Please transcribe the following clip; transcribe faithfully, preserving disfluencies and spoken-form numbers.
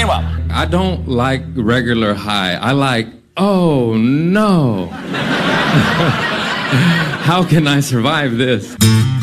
Meanwhile, I don't like regular high. I like, oh no. How can I survive this?